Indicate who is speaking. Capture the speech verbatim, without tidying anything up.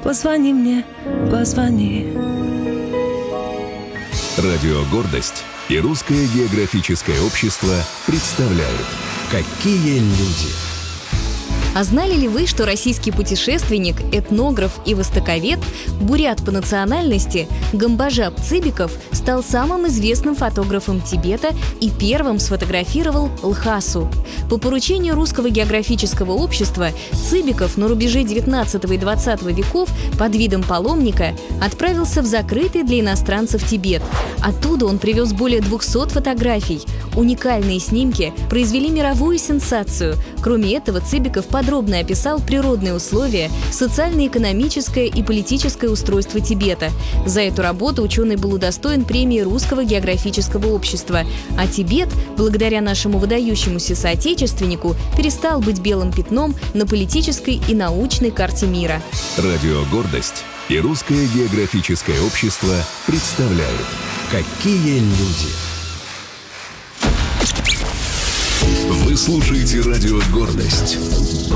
Speaker 1: позвони мне, позвони.
Speaker 2: Радио «Гордость» и Русское географическое общество представляют «Какие люди».
Speaker 3: А знали ли вы, что российский путешественник, этнограф и востоковед, бурят по национальности, Гамбажап Цыбиков стал самым известным фотографом Тибета и первым сфотографировал Лхасу? По поручению Русского географического общества Цыбиков на рубеже девятнадцатого и двадцатого веков под видом паломника отправился в закрытый для иностранцев Тибет. Оттуда он привез более двухсот фотографий. Уникальные снимки произвели мировую сенсацию. Кроме этого, Цыбиков подробно описал природные условия, социально-экономическое и политическое устройство Тибета. За эту работу ученый был удостоен премии Русского географического общества. А Тибет, благодаря нашему выдающемуся соотечественнику, перестал быть белым пятном на политической и научной карте мира.
Speaker 2: Радио «Гордость» и Русское географическое общество представляют «Какие люди». Вы слушаете радио «Гордость».